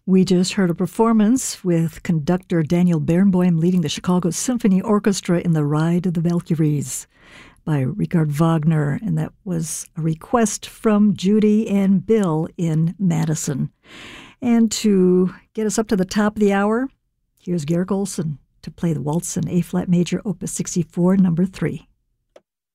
We just heard a performance with conductor Daniel Barenboim leading the Chicago Symphony Orchestra in The Ride of the Valkyries by Richard Wagner, and that was a request from Judy and Bill in Madison. And to get us up to the top of the hour, here's Georg Olsen to play the Waltz in A-flat major, Opus 64, number 3.